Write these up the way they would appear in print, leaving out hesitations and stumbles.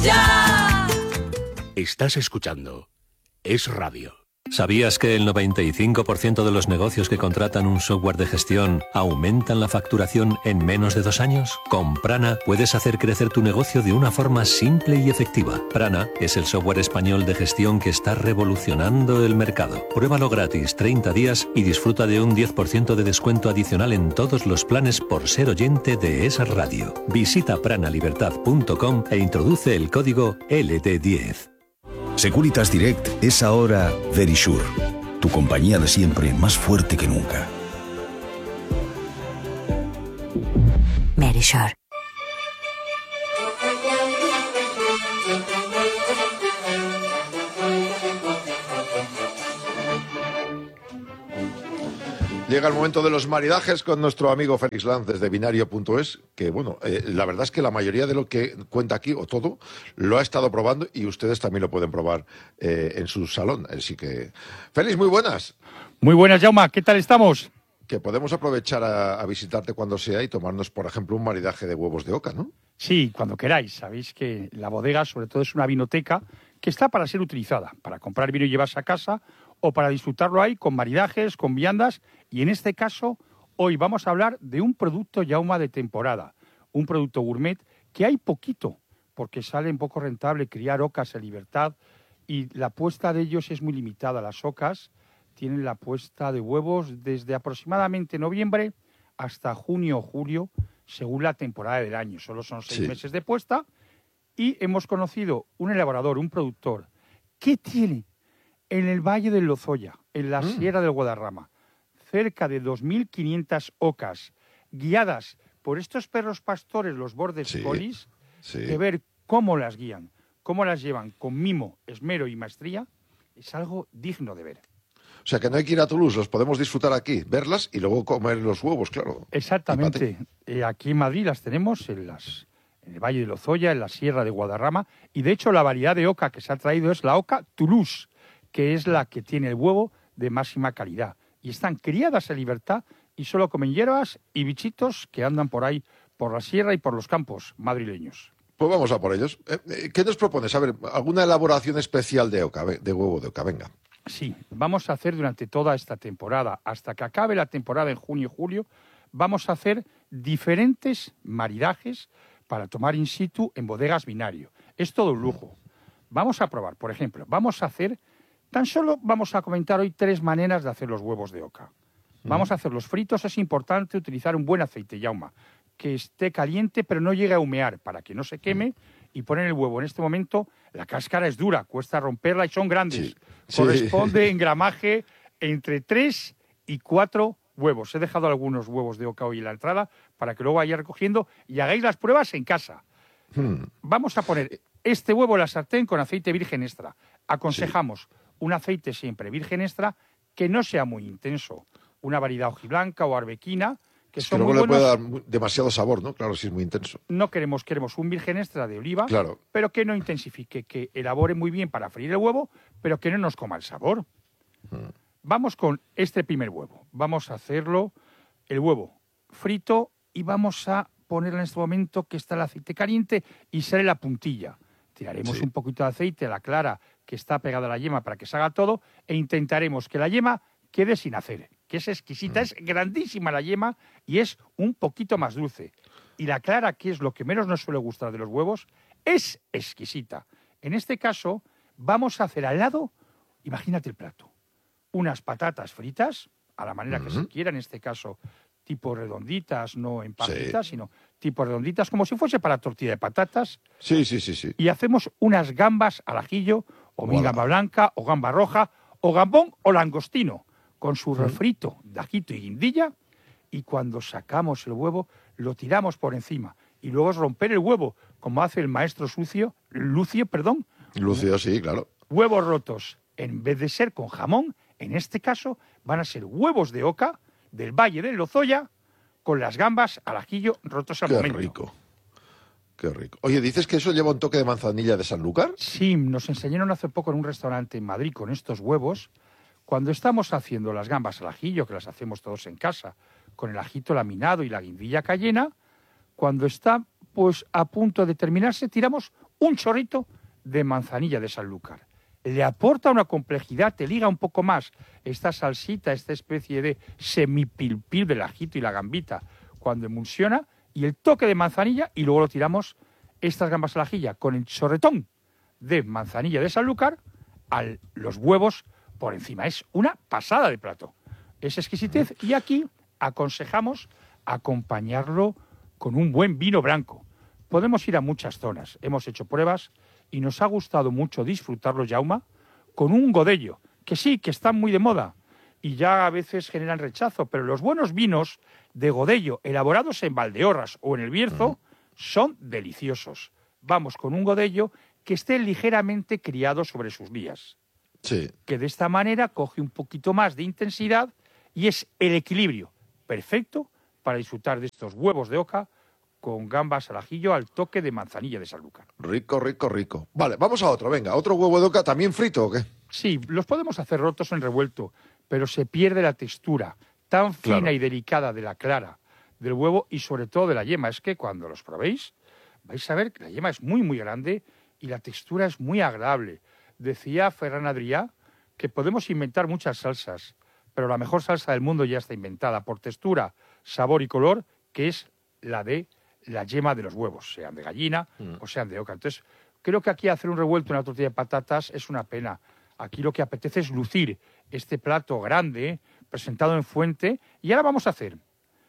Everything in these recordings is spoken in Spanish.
ya. Estás escuchando Es Radio. ¿Sabías que el 95% de los negocios que contratan un software de gestión aumentan la facturación en menos de 2 años? Con Prana puedes hacer crecer tu negocio de una forma simple y efectiva. Prana es el software español de gestión que está revolucionando el mercado. Pruébalo gratis 30 días y disfruta de un 10% de descuento adicional en todos los planes por ser oyente de Es Radio. Visita pranalibertad.com e introduce el código LT10. Securitas Direct es ahora Verisure, tu compañía de siempre más fuerte que nunca. Verisure. Llega el momento de los maridajes con nuestro amigo Félix Lanz desde binario.es, que bueno, la verdad es que la mayoría de lo que cuenta aquí, o todo, lo ha estado probando y ustedes también lo pueden probar en su salón. Así que, Félix, muy buenas. Muy buenas, Jaume, ¿qué tal estamos? Que podemos aprovechar a visitarte cuando sea y tomarnos, por ejemplo, un maridaje de huevos de oca, ¿no? Sí, cuando queráis. Sabéis que la bodega, sobre todo, es una vinoteca que está para ser utilizada, para comprar vino y llevarse a casa o para disfrutarlo ahí con maridajes, con viandas. Y en este caso, hoy vamos a hablar de un producto, Jaume, de temporada, un producto gourmet que hay poquito, porque sale un poco rentable criar ocas en libertad y la puesta de ellos es muy limitada. Las ocas tienen la puesta de huevos desde aproximadamente noviembre hasta junio o julio, según la temporada del año. Solo son 6 meses de puesta y hemos conocido un elaborador, un productor, que tiene en el Valle del Lozoya, en la Sierra del Guadarrama, cerca de 2.500 ocas guiadas por estos perros pastores, los border collies, de ver cómo las guían, cómo las llevan con mimo, esmero y maestría, es algo digno de ver. O sea, que no hay que ir a Toulouse, los podemos disfrutar aquí, verlas y luego comer los huevos, claro. Exactamente. Aquí en Madrid las tenemos en el Valle de Lozoya, en la Sierra de Guadarrama, y de hecho la variedad de oca que se ha traído es la oca Toulouse, que es la que tiene el huevo de máxima calidad. Y están criadas en libertad y solo comen hierbas y bichitos que andan por ahí, por la sierra y por los campos madrileños. Pues vamos a por ellos. ¿Qué nos propones? A ver, ¿alguna elaboración especial de oca, de huevo de oca? Venga. Sí, vamos a hacer durante toda esta temporada, hasta que acabe la temporada en junio y julio, vamos a hacer diferentes maridajes para tomar in situ en bodegas binario. Es todo un lujo. Vamos a probar, por ejemplo, vamos a comentar hoy 3 maneras de hacer los huevos de oca. Vamos a hacerlos fritos. Es importante utilizar un buen aceite, Jaume, que esté caliente pero no llegue a humear para que no se queme, y poner el huevo. En este momento la cáscara es dura, cuesta romperla y son grandes. Corresponde en gramaje entre 3 y 4 huevos. He dejado algunos huevos de oca hoy en la entrada para que luego vayáis recogiendo y hagáis las pruebas en casa. Vamos a poner este huevo en la sartén con aceite virgen extra. Aconsejamos un aceite siempre virgen extra que no sea muy intenso. Una variedad hojiblanca o arbequina, que son muy buenos. Le puede dar demasiado sabor, ¿no? Claro, si es muy intenso. No queremos un virgen extra de oliva, claro, pero que no intensifique, que elabore muy bien para freír el huevo, pero que no nos coma el sabor. Vamos con este primer huevo. Vamos a hacerlo, el huevo frito, y vamos a ponerlo en este momento que está el aceite caliente y sale la puntilla. Tiraremos un poquito de aceite a la clara que está pegada a la yema para que se haga todo, e intentaremos que la yema quede sin hacer, que es exquisita, es grandísima la yema y es un poquito más dulce. Y la clara, que es lo que menos nos suele gustar de los huevos, es exquisita. En este caso, vamos a hacer al lado, imagínate el plato, unas patatas fritas, a la manera que se quiera, en este caso tipo redonditas, no en papitas, sino tipo redonditas, como si fuese para tortilla de patatas. Sí. Y hacemos unas gambas al ajillo, o bien gamba blanca, o gamba roja, o gambón, o langostino, con su refrito de ajito y guindilla, y cuando sacamos el huevo, lo tiramos por encima. Y luego es romper el huevo, como hace el maestro Lucio, sí, claro. Huevos rotos, en vez de ser con jamón, en este caso van a ser huevos de oca del Valle del Lozoya, con las gambas al ajillo rotos al momento. Qué rico. Oye, ¿dices que eso lleva un toque de manzanilla de Sanlúcar? Sí, nos enseñaron hace poco en un restaurante en Madrid con estos huevos. Cuando estamos haciendo las gambas al ajillo, que las hacemos todos en casa, con el ajito laminado y la guindilla cayena, cuando está pues a punto de terminarse, tiramos un chorrito de manzanilla de Sanlúcar. Le aporta una complejidad, te liga un poco más esta salsita, esta especie de semipilpil del ajito y la gambita cuando emulsiona, y el toque de manzanilla, y luego lo tiramos estas gambas al ajilla con el chorretón de manzanilla de Sanlúcar a los huevos por encima. Es una pasada de plato. Es exquisitez, y aquí aconsejamos acompañarlo con un buen vino blanco. Podemos ir a muchas zonas, hemos hecho pruebas y nos ha gustado mucho disfrutarlo, Jaume, con un godello, que sí, que están muy de moda y ya a veces generan rechazo, pero los buenos vinos de godello elaborados en Valdeorras o en el Bierzo son deliciosos. Vamos con un godello que esté ligeramente criado sobre sus vías, Sí. que de esta manera coge un poquito más de intensidad y es el equilibrio perfecto para disfrutar de estos huevos de oca con gambas al ajillo al toque de manzanilla de Sanlúcar. Rico, rico, rico. Vale, vamos a otro, venga. ¿Otro huevo de oca también frito o qué? Sí, los podemos hacer rotos en revuelto, pero se pierde la textura tan fina Claro. y delicada de la clara del huevo y sobre todo de la yema. Es que cuando los probéis vais a ver que la yema es muy, muy grande y la textura es muy agradable. Decía Ferran Adrià que podemos inventar muchas salsas, pero la mejor salsa del mundo ya está inventada por textura, sabor y color, que es la de la yema de los huevos, sean de gallina o sean de oca. Entonces, creo que aquí hacer un revuelto en una tortilla de patatas es una pena. Aquí lo que apetece es lucir este plato grande, presentado en fuente, y ahora vamos a hacer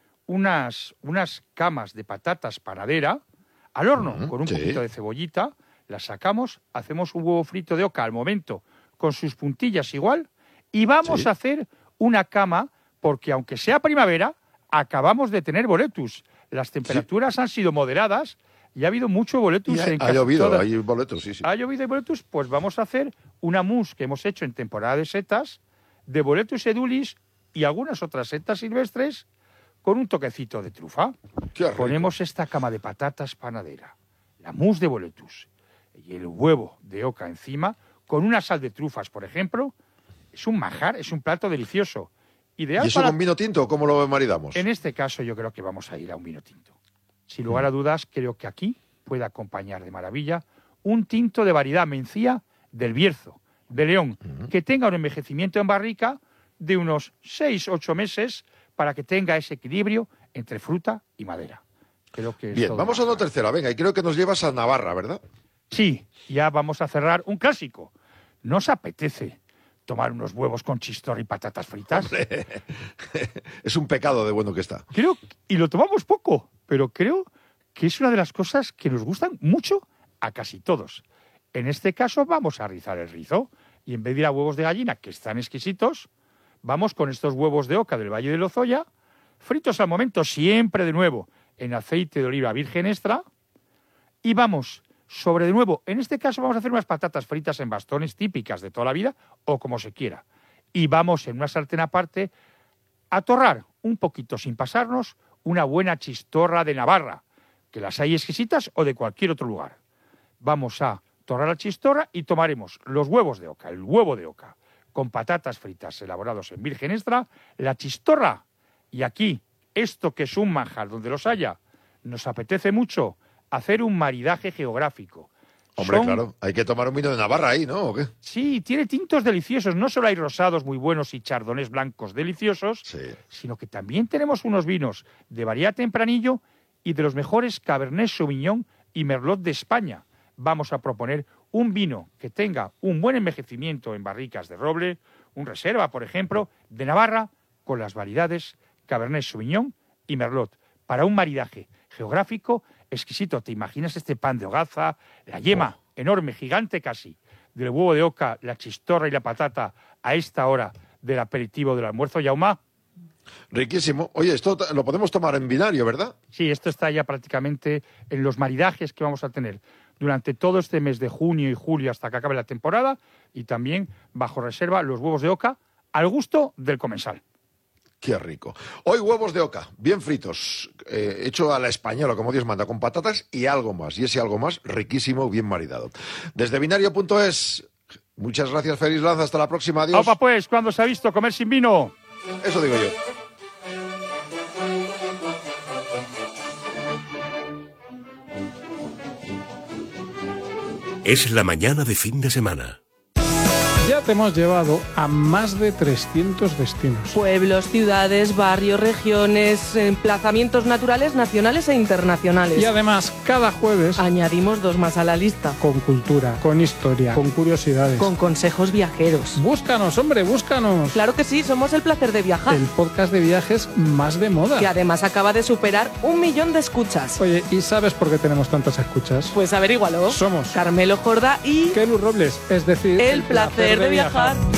unas camas de patatas panadera al horno con un sí. poquito de cebollita, las sacamos, hacemos un huevo frito de oca al momento con sus puntillas igual y vamos Sí. a hacer una cama porque aunque sea primavera, acabamos de tener boletus. Las temperaturas han sido moderadas y ha habido mucho boletus Y en ha casi llovido, todas. hay boletos, sí, sí. Ha llovido y boletus, pues vamos a hacer una mousse que hemos hecho en temporada de setas, de boletus edulis y algunas otras setas silvestres con un toquecito de trufa. Qué rico. Ponemos esta cama de patatas panadera, la mousse de boletus y el huevo de oca encima con una sal de trufas, por ejemplo. Es un manjar, es un plato delicioso. Ideal ¿Y eso para... con vino tinto o cómo lo maridamos? En este caso yo creo que vamos a ir a un vino tinto. Sin lugar a dudas, creo que aquí puede acompañar de maravilla un tinto de variedad mencía del Bierzo, de León, que tenga un envejecimiento en barrica de unos 6-8 meses para que tenga ese equilibrio entre fruta y madera. Creo que es Bien, todo vamos a más una tercera, venga, y creo que nos llevas a Navarra, ¿verdad? Sí, ya vamos a cerrar un clásico. ¿No os apetece tomar unos huevos con chistorra y patatas fritas? Es un pecado de bueno que está. Creo, y lo tomamos poco, pero creo que es una de las cosas que nos gustan mucho a casi todos. En este caso vamos a rizar el rizo y en vez de ir a huevos de gallina, que están exquisitos, vamos con estos huevos de oca del Valle de Lozoya, fritos al momento, siempre de nuevo en aceite de oliva virgen extra, y vamos sobre de nuevo, en este caso vamos a hacer unas patatas fritas en bastones típicas de toda la vida o como se quiera. Y vamos en una sartén aparte a torrar un poquito sin pasarnos una buena chistorra de Navarra, que las hay exquisitas o de cualquier otro lugar. Vamos a torrar la chistorra y tomaremos los huevos de oca, el huevo de oca, con patatas fritas elaborados en virgen extra, la chistorra y aquí, esto que es un manjar donde los haya, nos apetece mucho hacer un maridaje geográfico. Hombre, Son- claro, hay que tomar un vino de Navarra ahí, ¿no? ¿O qué? Sí, tiene tintos deliciosos. No solo hay rosados muy buenos y chardonnés blancos deliciosos, Sí. sino que también tenemos unos vinos de variedad tempranillo y de los mejores Cabernet Sauvignon y Merlot de España. Vamos a proponer un vino que tenga un buen envejecimiento en barricas de roble, un reserva, por ejemplo, de Navarra, con las variedades Cabernet Sauvignon y Merlot, para un maridaje geográfico exquisito. ¿Te imaginas este pan de hogaza, la yema enorme, gigante casi, del huevo de oca, la chistorra y la patata a esta hora del aperitivo del almuerzo, Jaume? Riquísimo. Oye, esto lo podemos tomar en binario, ¿verdad? Sí, esto está ya prácticamente en los maridajes que vamos a tener durante todo este mes de junio y julio hasta que acabe la temporada y también bajo reserva los huevos de oca al gusto del comensal. Qué rico. Hoy huevos de oca, bien fritos, hecho a la española, como Dios manda, con patatas y algo más. Y ese algo más, riquísimo, bien maridado. Desde binario.es, muchas gracias, Félix Lanza. Hasta la próxima. Adiós. Opa, pues, ¿cuándo se ha visto comer sin vino? Eso digo yo. Es la mañana de fin de semana. Ya te hemos llevado a más de 300 destinos. Pueblos, ciudades, barrios, regiones, emplazamientos naturales nacionales e internacionales. Y además, cada jueves añadimos 2 más a la lista. Con cultura, con historia, con curiosidades. Con consejos viajeros. Búscanos, hombre, búscanos. Claro que sí, somos El Placer de Viajar. El podcast de viajes más de moda. Que además acaba de superar 1 millón de escuchas. Oye, ¿y sabes por qué tenemos tantas escuchas? Pues averígualo. Somos Carmelo Jorda y Kelu Robles, es decir, El Placer de Viajar.